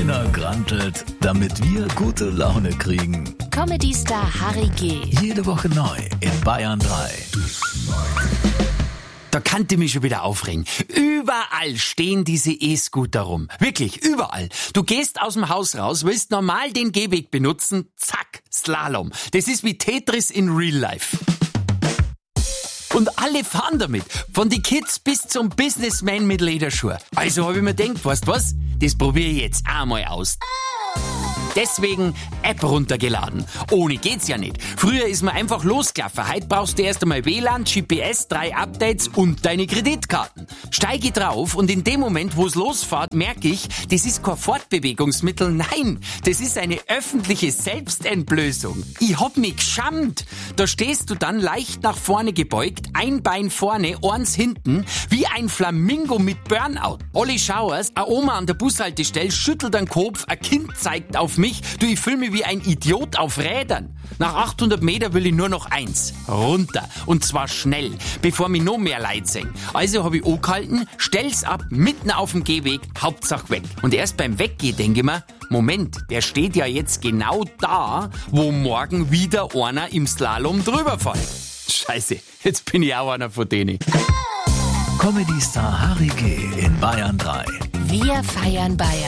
Einer grantelt, damit wir gute Laune kriegen. Comedy-Star Harry G. Jede Woche neu in Bayern 3. Da kann ich mich schon wieder aufregen. Überall stehen diese E-Scooter rum. Wirklich, überall. Du gehst aus dem Haus raus, willst normal den Gehweg benutzen, zack, Slalom. Das ist wie Tetris in Real Life. Und alle fahren damit. Von die Kids bis zum Businessman mit Lederschuhe. Also habe ich mir gedacht, weißt was? Das probiere ich jetzt einmal aus. Deswegen App runtergeladen. Ohne geht's ja nicht. Früher ist man einfach losgelaufen. Heute brauchst du erst einmal WLAN, GPS, 3 Updates und deine Kreditkarten. Steige drauf und in dem Moment, wo es losfährt, merke ich, das ist kein Fortbewegungsmittel. Nein, das ist eine öffentliche Selbstentblößung. Ich hab mich geschammt. Da stehst du dann leicht nach vorne gebeugt, ein Bein vorne, eins hinten, wie ein Flamingo mit Burnout. Olli Schauers, eine Oma an der Bushaltestelle, schüttelt den Kopf, ein Kind zeigt auf mich. Du, ich fühle mich wie ein Idiot auf Rädern. Nach 800 Meter will ich nur noch eins. Runter. Und zwar schnell, bevor mich noch mehr Leute sehen. Also habe ich angehalten, stell's ab, mitten auf dem Gehweg, Hauptsache weg. Und erst beim Weggehen denke ich mir, Moment, der steht ja jetzt genau da, wo morgen wieder einer im Slalom drüber fällt. Scheiße, jetzt bin ich auch einer von denen. Comedy-Star Harry G. in Bayern 3. Wir feiern Bayern.